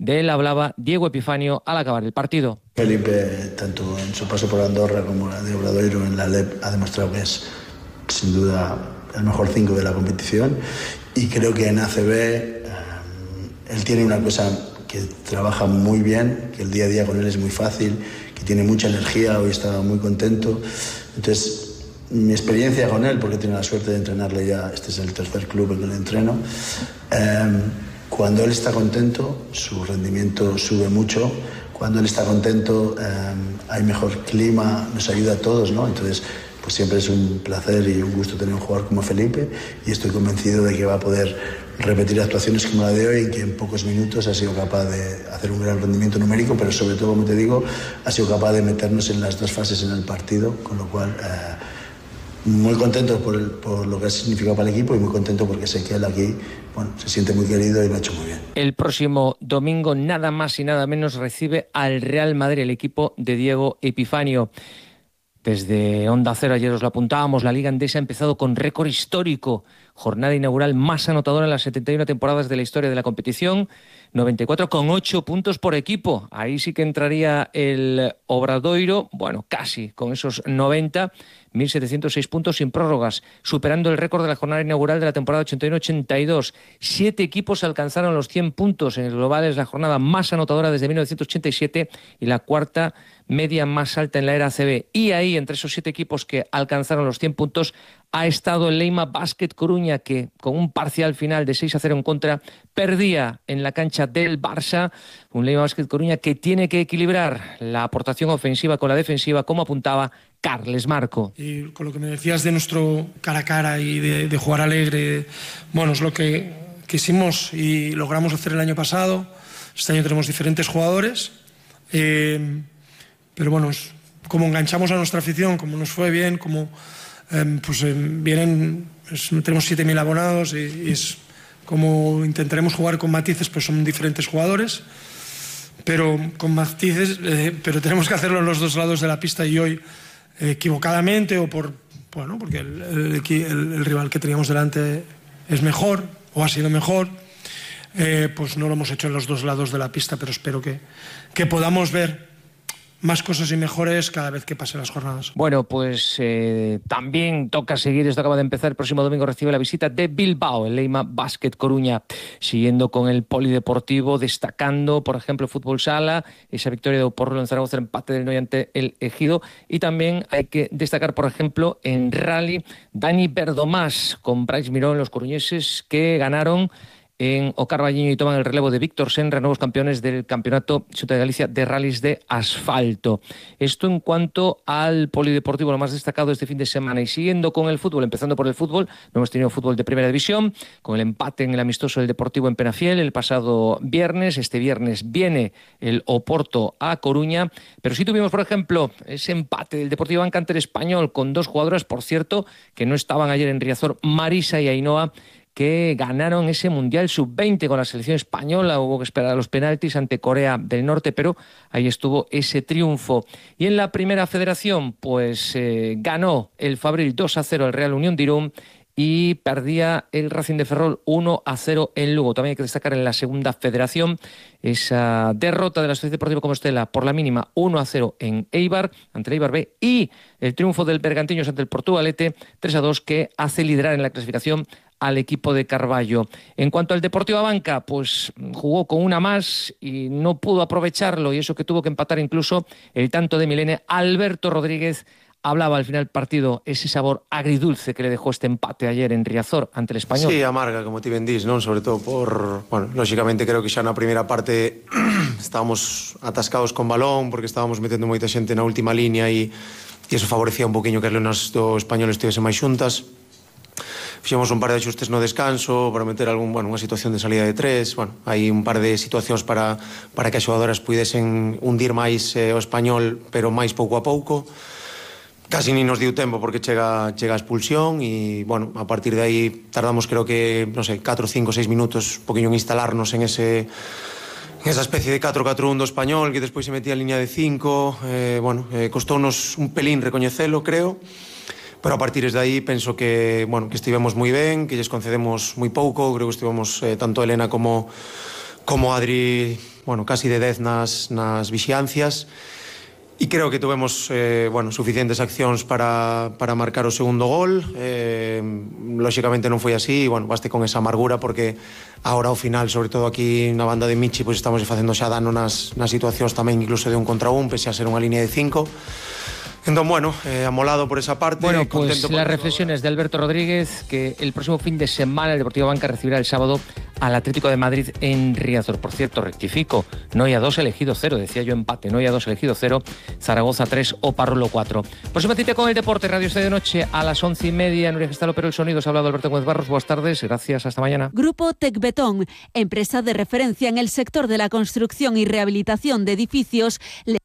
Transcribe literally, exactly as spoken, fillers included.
De él hablaba Diego Epifanio al acabar el partido. Felipe, tanto en su paso por Andorra como en la de Obradoiro en la L E P, ha demostrado que es sin duda el mejor cinco de la competición, y creo que en A C B eh, él tiene una cosa que trabaja muy bien, que el día a día con él es muy fácil, que tiene mucha energía. Hoy estaba muy contento. Entonces, mi experiencia con él, porque he tenido la suerte de entrenarle ya, este es el tercer club en que le entreno, eh, cuando él está contento, su rendimiento sube mucho. Cuando él está contento, eh, hay mejor clima, nos ayuda a todos, ¿no? Entonces, pues siempre es un placer y un gusto tener un jugador como Felipe, y estoy convencido de que va a poder repetir actuaciones como la de hoy, en que en pocos minutos ha sido capaz de hacer un gran rendimiento numérico, pero sobre todo, como te digo, ha sido capaz de meternos en las dos fases en el partido, con lo cual eh, muy contento por, el, por lo que ha significado para el equipo, y muy contento porque sé que él aquí, bueno, se siente muy querido y lo ha hecho muy bien. El próximo domingo, nada más y nada menos, recibe al Real Madrid, el equipo de Diego Epifanio. Desde Onda Cero ayer os lo apuntábamos, la Liga Endesa ha empezado con récord histórico, jornada inaugural más anotadora en las setenta y una temporadas de la historia de la competición, noventa y cuatro coma ocho puntos por equipo. Ahí sí que entraría el Obradoiro, bueno, casi con esos noventa, mil setecientos seis puntos sin prórrogas, superando el récord de la jornada inaugural de la temporada ochenta y uno ochenta y dos. Siete equipos alcanzaron los cien puntos en el global, es la jornada más anotadora desde mil novecientos ochenta y siete y la cuarta media más alta en la era A C B. Y ahí, entre esos siete equipos que alcanzaron los cien puntos, ha estado el Leima Basket Coruña, que con un parcial final de seis a cero en contra perdía en la cancha del Barça. Un Leima Basket Coruña que tiene que equilibrar la aportación ofensiva con la defensiva, como apuntaba Carles Marco. Y con lo que me decías de nuestro cara a cara y de, de jugar alegre, bueno, es lo que quisimos y logramos hacer el año pasado. Este año tenemos diferentes jugadores, eh, pero bueno, es como enganchamos a nuestra afición, como nos fue bien, como eh, pues eh, vienen, es, tenemos siete mil abonados, y, y es como intentaremos jugar con matices, pues son diferentes jugadores, pero con matices, eh, pero tenemos que hacerlo en los dos lados de la pista, y hoy eh, equivocadamente o por, bueno, porque el, el, el, el rival que teníamos delante es mejor o ha sido mejor, eh, pues no lo hemos hecho en los dos lados de la pista, pero espero que, que podamos ver más cosas y mejores cada vez que pasen las jornadas. Bueno, pues eh, también toca seguir, esto acaba de empezar, el próximo domingo recibe la visita de Bilbao, el Leima Basket Coruña, siguiendo con el polideportivo, destacando, por ejemplo, fútbol sala, esa victoria de Oporro en Zaragoza, el empate del Noia ante el Ejido, y también hay que destacar, por ejemplo, en rally, Dani Verdomás con Bryce Mirón, los coruñeses que ganaron en Ocarballiño y toman el relevo de Víctor Senra, nuevos campeones del Campeonato Xunta de Galicia de rallies de asfalto. Esto en cuanto al polideportivo, lo más destacado este fin de semana. Y siguiendo con el fútbol, empezando por el fútbol, no hemos tenido fútbol de primera división, con el empate en el amistoso del Deportivo en Penafiel el pasado viernes. Este viernes viene el Oporto a Coruña, pero sí tuvimos, por ejemplo, ese empate del Deportivo Banca ante el Español, con dos jugadoras, por cierto, que no estaban ayer en Riazor, Marisa y Ainhoa, que ganaron ese Mundial sub veinte con la selección española. Hubo que esperar a los penaltis ante Corea del Norte, pero ahí estuvo ese triunfo. Y en la primera federación, pues eh, ganó el Fabril dos a cero el Real Unión de Irún, y perdía el Racing de Ferrol uno a cero en Lugo. También hay que destacar en la segunda federación esa derrota de la Sociedad Deportiva Compostela por la mínima uno a cero en Eibar, ante el Eibar B, y el triunfo del Bergantiños ante el Portugalete tres a dos, que hace liderar en la clasificación al equipo de Carballo. En cuanto al Deportivo Banca, pues jugó con una más y no pudo aprovecharlo, y eso que tuvo que empatar incluso el tanto de Milene. Alberto Rodríguez hablaba al final del partido, ese sabor agridulce que le dejó este empate ayer en Riazor ante el Español. Sí, amarga, como ti ben dís, non? Sobre todo por, bueno, lógicamente creo que xa na primeira parte estábamos atascados con balón porque estábamos metendo moita xente na última línea, e, e eso favorecía un poquinho que as leonas do Español estivesen máis xuntas. Fixemos un par de axustes no descanso para meter algún, bueno, unha situación de salida de tres. Bueno, hai un par de situacións para, para que as xogadoras pudesen hundir máis eh, o Español, pero máis pouco a pouco. Casi ni nos dio tempo porque chega, chega a expulsión, e, bueno, a partir de aí tardamos, creo que, non sei, catro, cinco, seis minutos un poquinho en instalarnos en ese, en esa especie de catro catro un do Español, que despois se metía a línea de cinco. Eh, bueno, eh, costounos un pelín recoñecelo, creo, pero a partir de aí penso que, bueno, que estivemos moi ben, que lles concedemos moi pouco. Creo que estivemos, eh, tanto Elena como, como Adri, bueno, casi de dez nas, nas vixiancias, e creo que tuvemos eh, bueno, suficientes accións para, para marcar o segundo gol. Eh, lóxicamente non foi así, e bueno, baste con esa amargura porque agora ao final, sobre todo aquí na banda de Michi, pues estamos facendo xa dano nas, nas situacións tamén incluso de un contra un, pese a ser unha línea de cinco. Entonces, bueno, eh, amolado por esa parte. Bueno, pues por las reflexiones de Alberto Rodríguez, que el próximo fin de semana el Deportivo Banca recibirá el sábado al Atlético de Madrid en Riazor. Por cierto, rectifico, no hay a dos elegido cero, decía yo empate, no hay a dos elegido cero, Zaragoza tres o Parrulo cuatro. Próxima cita con el deporte, Radio Estadio Noche a las once y media, Nuria Gestalo, pero el sonido, se ha hablado Alberto Gómez Barros. Buenas tardes, gracias, hasta mañana. Grupo Tecbetón, empresa de referencia en el sector de la construcción y rehabilitación de edificios.